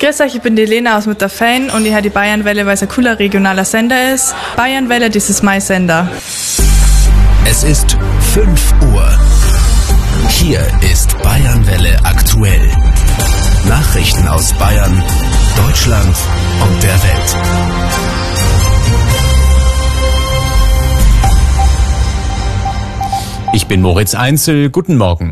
Grüß euch, ich bin die Lena aus Mutterfein und ich höre die Bayernwelle, weil es ein cooler regionaler Sender ist. Bayernwelle, das ist mein Sender. Es ist 5 Uhr. Hier ist Bayernwelle aktuell. Nachrichten aus Bayern, Deutschland und der Welt. Ich bin Moritz Einzel, guten Morgen.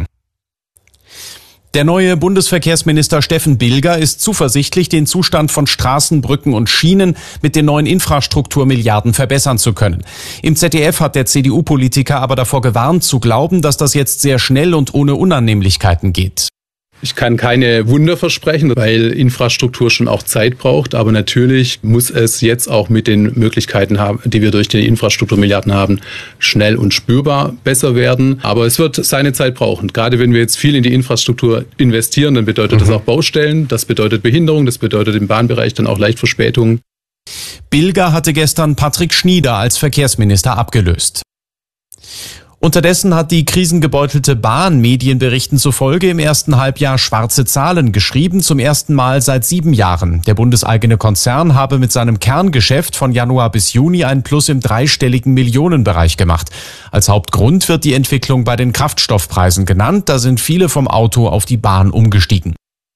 Der neue Bundesverkehrsminister Steffen Bilger ist zuversichtlich, den Zustand von Straßen, Brücken und Schienen mit den neuen Infrastrukturmilliarden verbessern zu können. Im ZDF hat der CDU-Politiker aber davor gewarnt, zu glauben, dass das jetzt sehr schnell und ohne Unannehmlichkeiten geht. Ich kann keine Wunder versprechen, weil Infrastruktur schon auch Zeit braucht. Aber natürlich muss es jetzt auch mit den Möglichkeiten haben, die wir durch die Infrastrukturmilliarden haben, schnell und spürbar besser werden. Aber es wird seine Zeit brauchen. Gerade wenn wir jetzt viel in die Infrastruktur investieren, dann bedeutet das auch Baustellen, das bedeutet Behinderung, das bedeutet im Bahnbereich dann auch leicht Verspätungen. Bilger hatte gestern Patrick Schnieder als Verkehrsminister abgelöst. Unterdessen hat die krisengebeutelte Bahn Medienberichten zufolge im ersten Halbjahr schwarze Zahlen geschrieben, zum ersten Mal seit 7 Jahren. Der bundeseigene Konzern habe mit seinem Kerngeschäft von Januar bis Juni einen Plus im dreistelligen Millionenbereich gemacht. Als Hauptgrund wird die Entwicklung bei den Kraftstoffpreisen genannt, da sind viele vom Auto auf die Bahn umgestiegen.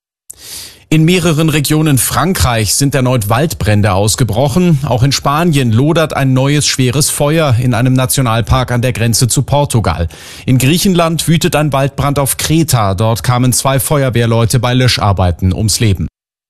In mehreren Regionen Frankreichs sind erneut Waldbrände ausgebrochen. Auch in Spanien lodert ein neues schweres Feuer in einem Nationalpark an der Grenze zu Portugal. In Griechenland wütet ein Waldbrand auf Kreta. Dort kamen 2 Feuerwehrleute bei Löscharbeiten ums Leben.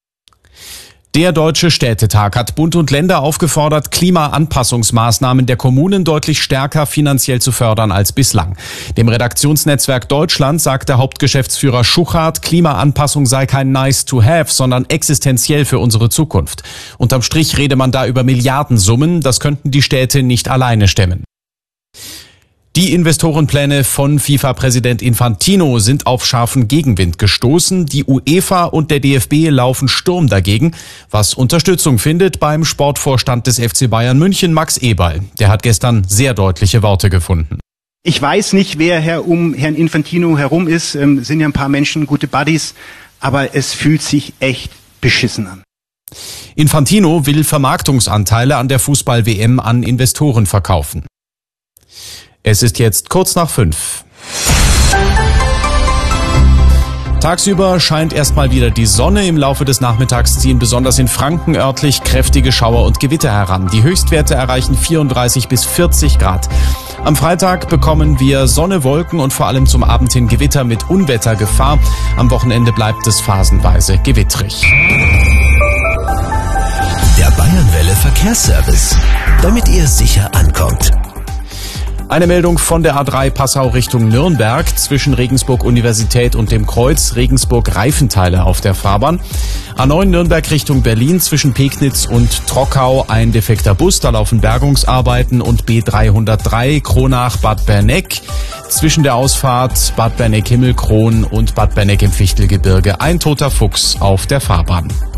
Der Deutsche Städtetag hat Bund und Länder aufgefordert, Klimaanpassungsmaßnahmen der Kommunen deutlich stärker finanziell zu fördern als bislang. Dem Redaktionsnetzwerk Deutschland sagt der Hauptgeschäftsführer Schuchart, Klimaanpassung sei kein nice to have, sondern existenziell für unsere Zukunft. Unterm Strich rede man da über Milliardensummen, das könnten die Städte nicht alleine stemmen. Die Investorenpläne von FIFA-Präsident Infantino sind auf scharfen Gegenwind gestoßen. Die UEFA und der DFB laufen Sturm dagegen, was Unterstützung findet beim Sportvorstand des FC Bayern München, Max Eberl. Der hat gestern sehr deutliche Worte gefunden. Ich weiß nicht, wer um Herrn Infantino herum ist. Sind ja ein paar Menschen, gute Buddies. Aber es fühlt sich echt beschissen an. Infantino will Vermarktungsanteile an der Fußball-WM an Investoren verkaufen. Es ist jetzt kurz nach 5. Tagsüber scheint erstmal wieder die Sonne. Im Laufe des Nachmittags ziehen besonders in Franken örtlich kräftige Schauer und Gewitter heran. Die Höchstwerte erreichen 34 bis 40 Grad. Am Freitag bekommen wir Sonne, Wolken und vor allem zum Abend hin Gewitter mit Unwettergefahr. Am Wochenende bleibt es phasenweise gewittrig. Der Bayernwelle Verkehrsservice, damit ihr sicher ankommt. Eine Meldung von der A3 Passau Richtung Nürnberg zwischen Regensburg Universität und dem Kreuz Regensburg Reifenteile auf der Fahrbahn. A9 Nürnberg Richtung Berlin zwischen Pegnitz und Trockau ein defekter Bus, da laufen Bergungsarbeiten und B303 Kronach Bad Berneck. Zwischen der Ausfahrt Bad Berneck Himmelkron und Bad Berneck im Fichtelgebirge ein toter Fuchs auf der Fahrbahn.